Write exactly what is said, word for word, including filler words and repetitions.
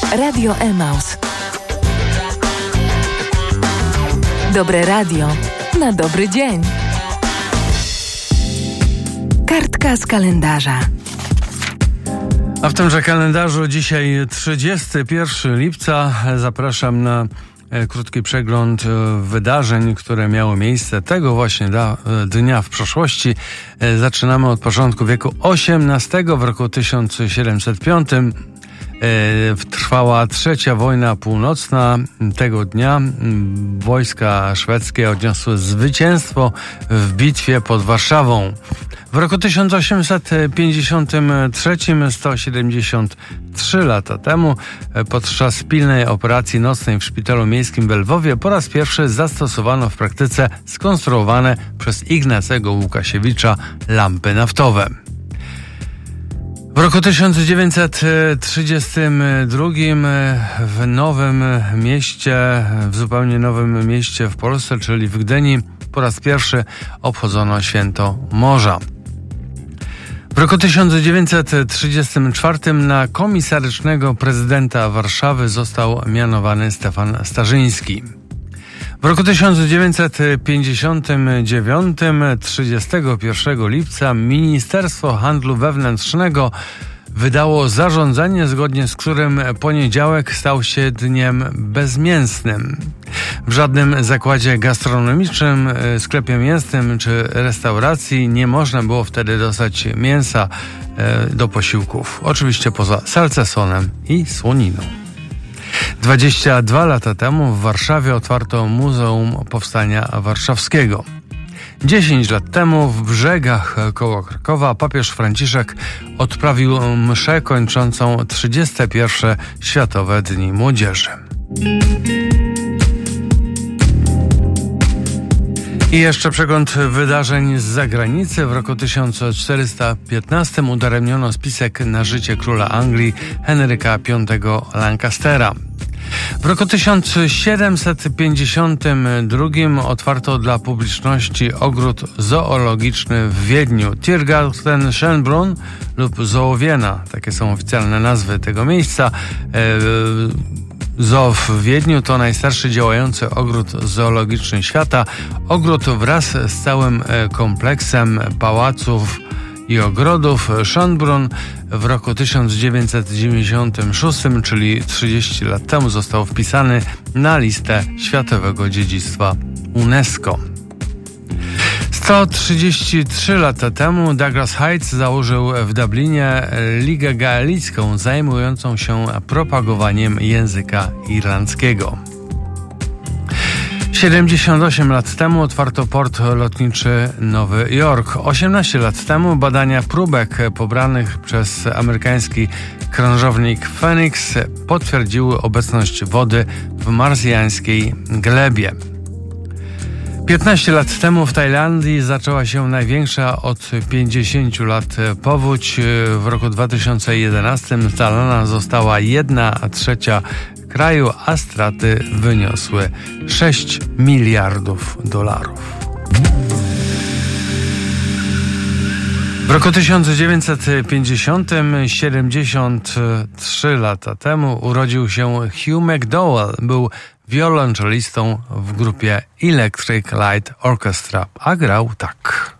Radio Emaus. Dobre radio na dobry dzień. Kartka z kalendarza. A w tymże kalendarzu dzisiaj trzydziestego pierwszego lipca zapraszam na krótki przegląd wydarzeń, które miały miejsce tego właśnie da, dnia w przeszłości. Zaczynamy od początku wieku osiemnastego. W roku tysiąc siedemset piątym trwała trzecia wojna północna. Tego dnia wojska szwedzkie odniosły zwycięstwo w bitwie pod Warszawą. W roku tysiąc osiemset pięćdziesiątym trzecim, sto siedemdziesiąt trzy lata temu, podczas pilnej operacji nocnej w szpitalu miejskim w Lwowie po raz pierwszy zastosowano w praktyce skonstruowane przez Ignacego Łukasiewicza lampy naftowe. W roku tysiąc dziewięćset trzydziestym drugim w Nowym Mieście, w zupełnie nowym mieście w Polsce, czyli w Gdyni, po raz pierwszy obchodzono święto morza. W roku tysiąc dziewięćset trzydziestym czwartym na komisarycznego prezydenta Warszawy został mianowany Stefan Starzyński. W roku tysiąc dziewięćset pięćdziesiątym dziewiątym, trzydziestego pierwszego lipca, Ministerstwo Handlu Wewnętrznego wydało zarządzenie, zgodnie z którym poniedziałek stał się dniem bezmięsnym. W żadnym zakładzie gastronomicznym, sklepie mięsnym czy restauracji nie można było wtedy dostać mięsa do posiłków. Oczywiście poza salcesonem i słoniną. dwadzieścia dwa lata temu w Warszawie otwarto Muzeum Powstania Warszawskiego. dziesięć lat temu w Brzegach koło Krakowa papież Franciszek odprawił mszę kończącą trzydzieste pierwsze Światowe Dni Młodzieży. I jeszcze przegląd wydarzeń z zagranicy. W roku tysiąc czterysta piętnastym udaremniono spisek na życie króla Anglii Henryka piątego Lancastera. W roku tysiąc siedemset pięćdziesiątym drugim otwarto dla publiczności ogród zoologiczny w Wiedniu. Tiergarten Schönbrunn lub Zołowiena, takie są oficjalne nazwy tego miejsca. Zoo w Wiedniu to najstarszy działający ogród zoologiczny świata. Ogród wraz z całym kompleksem pałaców i ogrodów Schönbrunn w roku tysiąc dziewięćset dziewięćdziesiątym szóstym, czyli trzydzieści lat temu, został wpisany na listę Światowego Dziedzictwa UNESCO. sto trzydzieści trzy lata temu Douglas Heights założył w Dublinie Ligę Gaelicką zajmującą się propagowaniem języka irlandzkiego. siedemdziesiąt osiem lat temu otwarto port lotniczy Nowy Jork. osiemnaście lat temu badania próbek pobranych przez amerykański krążownik Phoenix potwierdziły obecność wody w marsjańskiej glebie. piętnaście lat temu w Tajlandii zaczęła się największa od pięćdziesięciu lat powódź. W roku dwa tysiące jedenastym scalona została jedna trzecia kraju, a straty wyniosły sześć miliardów dolarów. W roku tysiąc dziewięćset pięćdziesiątym, siedemdziesiąt trzy lata temu, urodził się Hugh McDowell. Był wiolonczelistą w grupie Electric Light Orchestra, a grał tak.